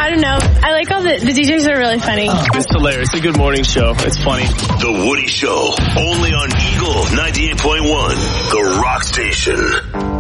I don't know. I like all the DJs are really funny. It's hilarious. It's a good morning show. It's funny. The Woody Show, only on Eagle 98.1, the rock station.